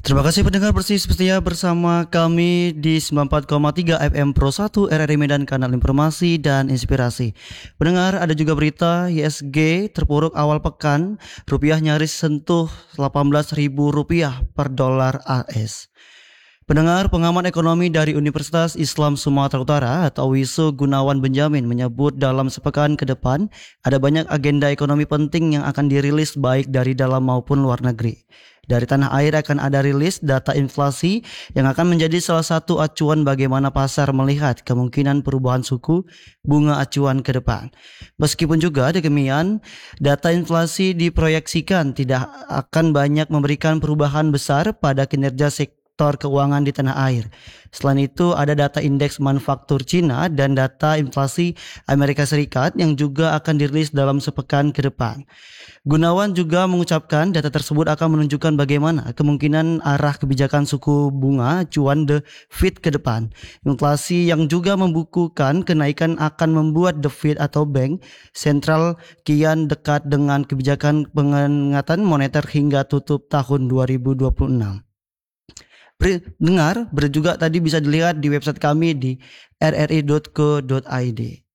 Terima kasih pendengar bersih setia bersama kami di 94,3 FM Pro 1 RRI Medan, kanal informasi dan inspirasi. Pendengar, ada juga berita ISG terpuruk awal pekan, rupiah nyaris sentuh Rp18.000 per dolar AS. Pendengar, pengamat ekonomi dari Universitas Islam Sumatera Utara atau WISU Gunawan Benjamin menyebut dalam sepekan ke depan ada banyak agenda ekonomi penting yang akan dirilis baik dari dalam maupun luar negeri. Dari tanah air akan ada rilis data inflasi yang akan menjadi salah satu acuan bagaimana pasar melihat kemungkinan perubahan suku bunga acuan ke depan. Meskipun juga demikian, data inflasi diproyeksikan tidak akan banyak memberikan perubahan besar pada kinerja sektor keuangan di tanah air. Selain itu, ada data indeks manufaktur Cina dan data inflasi Amerika Serikat yang juga akan dirilis dalam sepekan ke depan. Gunawan juga mengucapkan data tersebut akan menunjukkan bagaimana kemungkinan arah kebijakan suku bunga acuan The Fed ke depan. Inflasi yang juga membukukan kenaikan akan membuat The Fed atau Bank Sentral kian dekat dengan kebijakan pengangkatan moneter hingga tutup tahun 2026. Dengar, juga tadi bisa dilihat di website kami di rri.co.id.